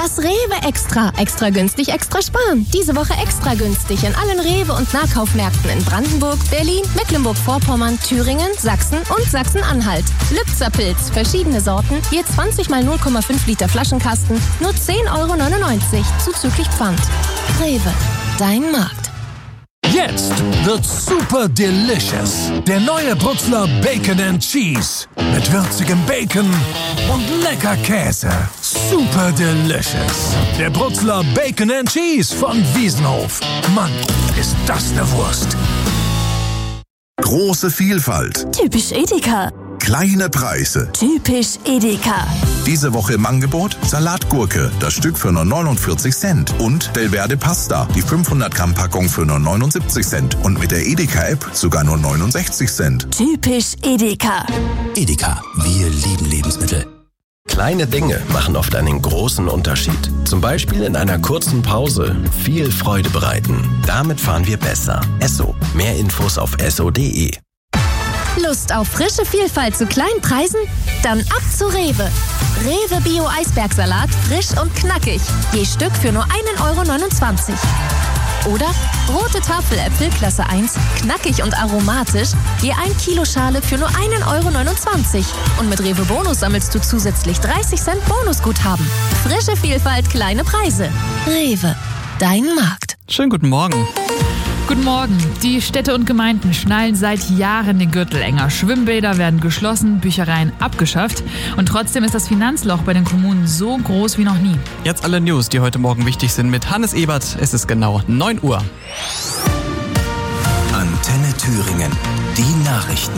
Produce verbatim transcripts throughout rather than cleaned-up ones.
Das Rewe Extra. Extra günstig, extra sparen. Diese Woche extra günstig in allen Rewe- und Nahkaufmärkten in Brandenburg, Berlin, Mecklenburg-Vorpommern, Thüringen, Sachsen und Sachsen-Anhalt. Lübzer Pilz, verschiedene Sorten, je zwanzig mal null Komma fünf Liter Flaschenkasten, nur zehn Euro neunundneunzig, zuzüglich Pfand. Rewe, dein Markt. Jetzt wird's super delicious. Der neue Brutzler Bacon and Cheese. Mit würzigem Bacon und lecker Käse. Super delicious. Der Brutzler Bacon and Cheese von Wiesenhof. Mann, ist das eine Wurst. Große Vielfalt. Typisch Edeka. Kleine Preise. Typisch Edeka. Diese Woche im Angebot Salatgurke, das Stück für nur neunundvierzig Cent. Und Belverde Pasta, die fünfhundert Gramm Packung für nur neunundsiebzig Cent. Und mit der Edeka-App sogar nur neunundsechzig Cent. Typisch Edeka. Edeka, wir lieben Lebensmittel. Kleine Dinge machen oft einen großen Unterschied. Zum Beispiel in einer kurzen Pause viel Freude bereiten. Damit fahren wir besser. Esso. Mehr Infos auf esso punkt de. Lust auf frische Vielfalt zu kleinen Preisen? Dann ab zu Rewe. Rewe Bio Eisbergsalat, frisch und knackig. Je Stück für nur ein Euro neunundzwanzig. Oder rote Tafeläpfel Klasse eins, knackig und aromatisch, je ein Kilo Schale für nur ein Euro neunundzwanzig. Und mit Rewe Bonus sammelst du zusätzlich dreißig Cent Bonusguthaben. Frische Vielfalt, kleine Preise. Rewe, dein Markt. Schönen guten Morgen. Guten Morgen. Die Städte und Gemeinden schnallen seit Jahren den Gürtel enger. Schwimmbäder werden geschlossen, Büchereien abgeschafft. Und trotzdem ist das Finanzloch bei den Kommunen so groß wie noch nie. Jetzt alle News, die heute Morgen wichtig sind mit Hannes Ebert. Es ist genau neun Uhr. Antenne Thüringen. Die Nachrichten.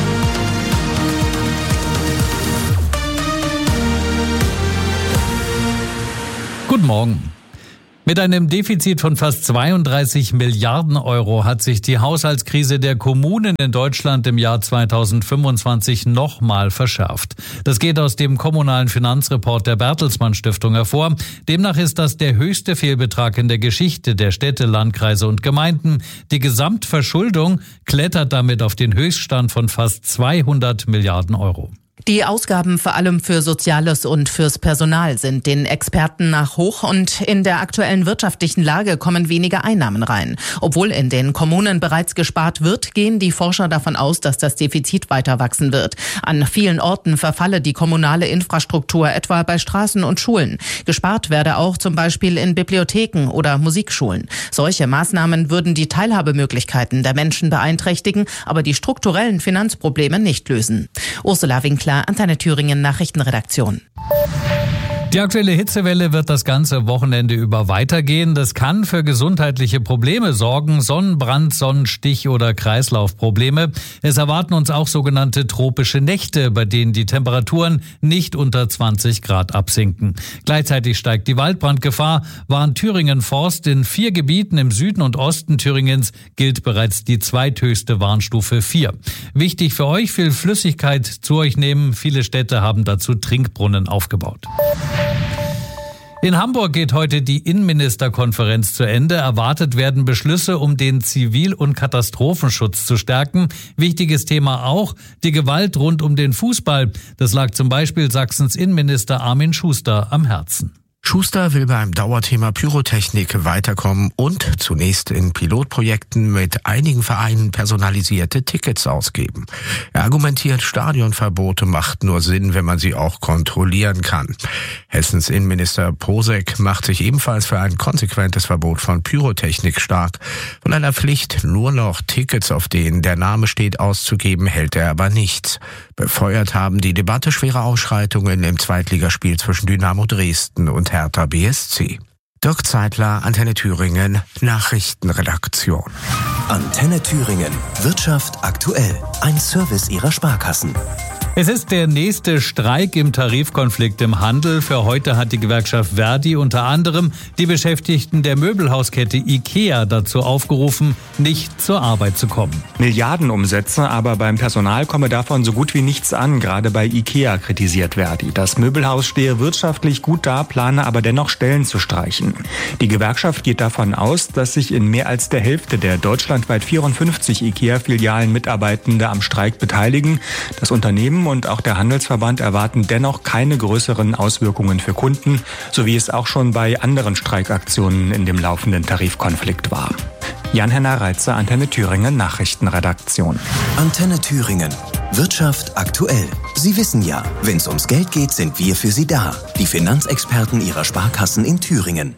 Guten Morgen. Mit einem Defizit von fast zweiunddreißig Milliarden Euro hat sich die Haushaltskrise der Kommunen in Deutschland im Jahr zweitausendfünfundzwanzig nochmal verschärft. Das geht aus dem kommunalen Finanzreport der Bertelsmann Stiftung hervor. Demnach ist das der höchste Fehlbetrag in der Geschichte der Städte, Landkreise und Gemeinden. Die Gesamtverschuldung klettert damit auf den Höchststand von fast zweihundert Milliarden Euro. Die Ausgaben vor allem für Soziales und fürs Personal sind den Experten nach hoch und in der aktuellen wirtschaftlichen Lage kommen weniger Einnahmen rein. Obwohl in den Kommunen bereits gespart wird, gehen die Forscher davon aus, dass das Defizit weiter wachsen wird. An vielen Orten verfalle die kommunale Infrastruktur, etwa bei Straßen und Schulen. Gespart werde auch zum Beispiel in Bibliotheken oder Musikschulen. Solche Maßnahmen würden die Teilhabemöglichkeiten der Menschen beeinträchtigen, aber die strukturellen Finanzprobleme nicht lösen. Ursula Winkler, Antenne Thüringen Nachrichtenredaktion. Die aktuelle Hitzewelle wird das ganze Wochenende über weitergehen. Das kann für gesundheitliche Probleme sorgen, Sonnenbrand, Sonnenstich oder Kreislaufprobleme. Es erwarten uns auch sogenannte tropische Nächte, bei denen die Temperaturen nicht unter zwanzig Grad absinken. Gleichzeitig steigt die Waldbrandgefahr, warnt Thüringen Forst. In vier Gebieten im Süden und Osten Thüringens gilt bereits die zweithöchste Warnstufe vier. Wichtig für euch, viel Flüssigkeit zu euch nehmen. Viele Städte haben dazu Trinkbrunnen aufgebaut. In Hamburg geht heute die Innenministerkonferenz zu Ende. Erwartet werden Beschlüsse, um den Zivil- und Katastrophenschutz zu stärken. Wichtiges Thema auch die Gewalt rund um den Fußball. Das lag zum Beispiel Sachsens Innenminister Armin Schuster am Herzen. Schuster will beim Dauerthema Pyrotechnik weiterkommen und zunächst in Pilotprojekten mit einigen Vereinen personalisierte Tickets ausgeben. Er argumentiert, Stadionverbote macht nur Sinn, wenn man sie auch kontrollieren kann. Hessens Innenminister Posek macht sich ebenfalls für ein konsequentes Verbot von Pyrotechnik stark. Von einer Pflicht, nur noch Tickets, auf denen der Name steht, auszugeben, hält er aber nichts. Befeuert haben die Debatte schwere Ausschreitungen im Zweitligaspiel zwischen Dynamo Dresden und Hertha B S C. Dirk Zeitler, Antenne Thüringen, Nachrichtenredaktion. Antenne Thüringen. Wirtschaft aktuell. Ein Service Ihrer Sparkassen. Es ist der nächste Streik im Tarifkonflikt im Handel. Für heute hat die Gewerkschaft Verdi unter anderem die Beschäftigten der Möbelhauskette IKEA dazu aufgerufen, nicht zur Arbeit zu kommen. Milliardenumsätze, aber beim Personal komme davon so gut wie nichts an. Gerade bei IKEA kritisiert Verdi. Das Möbelhaus stehe wirtschaftlich gut da, plane aber dennoch Stellen zu streichen. Die Gewerkschaft geht davon aus, dass sich in mehr als der Hälfte der deutschlandweit vierundfünfzig IKEA-Filialen Mitarbeitende am Streik beteiligen. Das Unternehmen Unternehmen und auch der Handelsverband erwarten dennoch keine größeren Auswirkungen für Kunden, so wie es auch schon bei anderen Streikaktionen in dem laufenden Tarifkonflikt war. Jan-Henner Reitzer, Antenne Thüringen Nachrichtenredaktion. Antenne Thüringen. Wirtschaft aktuell. Sie wissen ja, wenn es ums Geld geht, sind wir für Sie da. Die Finanzexperten Ihrer Sparkassen in Thüringen.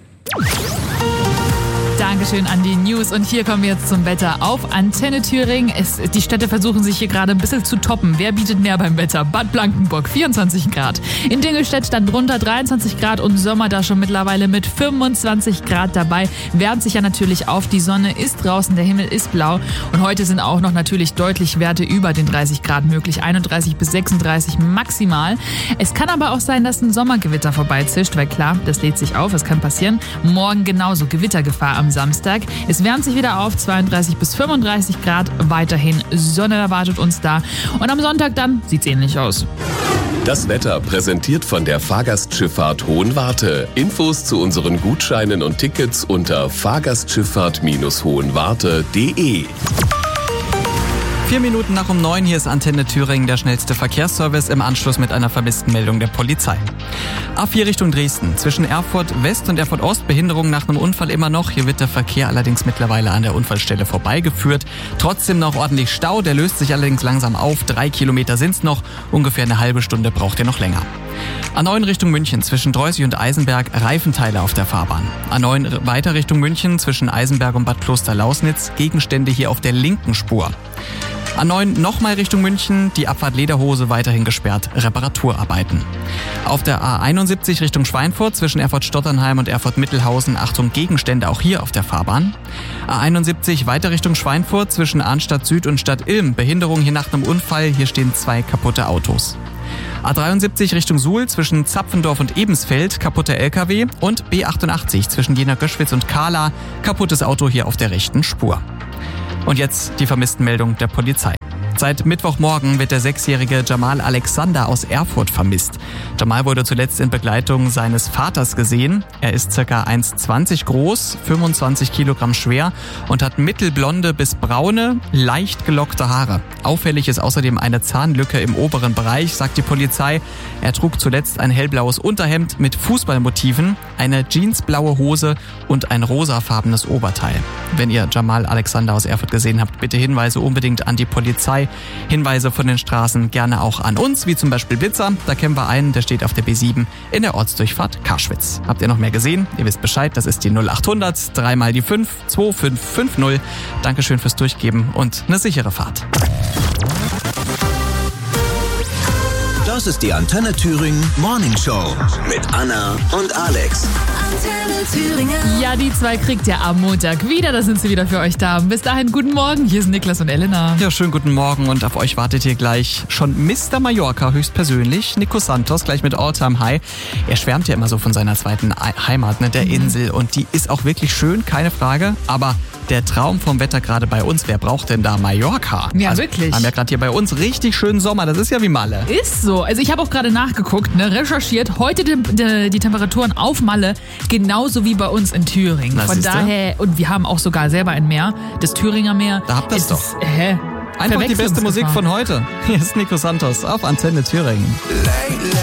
Dankeschön an die News. Und hier kommen wir jetzt zum Wetter auf Antenne Thüringen. Es, die Städte versuchen sich hier gerade ein bisschen zu toppen. Wer bietet mehr beim Wetter? Bad Blankenburg, vierundzwanzig Grad. In Dingelstedt stand drunter dreiundzwanzig Grad und Sommer da schon mittlerweile mit fünfundzwanzig Grad dabei. Wärmt sich ja natürlich auf. Die Sonne ist draußen, der Himmel ist blau. Und heute sind auch noch natürlich deutlich Werte über den dreißig Grad möglich. einunddreißig bis sechsunddreißig maximal. Es kann aber auch sein, dass ein Sommergewitter vorbeizischt, weil klar, das lädt sich auf, es kann passieren. Morgen genauso Gewittergefahr am Samstag. Es wärmt sich wieder auf, zweiunddreißig bis fünfunddreißig Grad. Weiterhin Sonne erwartet uns da. Und am Sonntag dann sieht's ähnlich aus. Das Wetter präsentiert von der Fahrgastschifffahrt Hohenwarte. Infos zu unseren Gutscheinen und Tickets unter fahrgastschifffahrt hohenwarte punkt de. Vier Minuten nach um neun, hier ist Antenne Thüringen, der schnellste Verkehrsservice im Anschluss mit einer vermissten Meldung der Polizei. A vier Richtung Dresden, zwischen Erfurt West und Erfurt Ost, Behinderung nach einem Unfall immer noch. Hier wird der Verkehr allerdings mittlerweile an der Unfallstelle vorbeigeführt. Trotzdem noch ordentlich Stau, der löst sich allerdings langsam auf. Drei Kilometer sind's noch, ungefähr eine halbe Stunde braucht ihr noch länger. A neun Richtung München, zwischen Dreußig und Eisenberg, Reifenteile auf der Fahrbahn. A neun weiter Richtung München, zwischen Eisenberg und Bad Kloster-Lausnitz, Gegenstände hier auf der linken Spur. A neun nochmal Richtung München, die Abfahrt Lederhose weiterhin gesperrt, Reparaturarbeiten. Auf der A einundsiebzig Richtung Schweinfurt, zwischen Erfurt-Stotternheim und Erfurt-Mittelhausen, Achtung, Gegenstände auch hier auf der Fahrbahn. A einundsiebzig weiter Richtung Schweinfurt, zwischen Arnstadt Süd und Stadt Ilm, Behinderung hier nach einem Unfall, hier stehen zwei kaputte Autos. A dreiundsiebzig Richtung Suhl, zwischen Zapfendorf und Ebensfeld, kaputter L K W. Und B achtundachtzig zwischen Jena-Göschwitz und Kahla, kaputtes Auto hier auf der rechten Spur. Und jetzt die Vermisstenmeldung der Polizei. Seit Mittwochmorgen wird der sechsjährige Jamal Alexander aus Erfurt vermisst. Jamal wurde zuletzt in Begleitung seines Vaters gesehen. Er ist ca. eins Komma zwanzig groß, fünfundzwanzig Kilogramm schwer und hat mittelblonde bis braune, leicht gelockte Haare. Auffällig ist außerdem eine Zahnlücke im oberen Bereich, sagt die Polizei. Er trug zuletzt ein hellblaues Unterhemd mit Fußballmotiven, eine jeansblaue Hose und ein rosafarbenes Oberteil. Wenn ihr Jamal Alexander aus Erfurt gesehen habt, bitte Hinweise unbedingt an die Polizei. Hinweise von den Straßen gerne auch an uns, wie zum Beispiel Blitzer. Da kennen wir einen, der steht auf der B sieben in der Ortsdurchfahrt Karschwitz. Habt ihr noch mehr gesehen? Ihr wisst Bescheid, das ist die null achthundert, dreimal die fünf, zwei fünf fünf null. Dankeschön fürs Durchgeben und eine sichere Fahrt. Das ist die Antenne Thüringen Morning Show mit Anna und Alex. Antenne Thüringen. Ja, die zwei kriegt ihr am Montag wieder. Da sind sie wieder für euch da. Bis dahin, guten Morgen. Hier sind Niklas und Elena. Ja, schönen guten Morgen und auf euch wartet hier gleich schon Mister Mallorca höchstpersönlich. Nico Santos, gleich mit All-Time High. Er schwärmt ja immer so von seiner zweiten Heimat, ne, der mhm. Insel. Und die ist auch wirklich schön, keine Frage. Aber der Traum vom Wetter gerade bei uns, wer braucht denn da Mallorca? Ja, also, wirklich. Haben ja gerade hier bei uns richtig schönen Sommer. Das ist ja wie Malle. Ist so. Also ich habe auch gerade nachgeguckt, ne, recherchiert. Heute die, die, die Temperaturen auf Malle genauso wie bei uns in Thüringen. Na, Von daher, und wir haben auch sogar selber ein Meer, das Thüringer Meer. Da habt ihr es doch. Ist, hä? Einfach die beste Musik von heute. Hier ist Nico Santos auf Antenne Thüringen.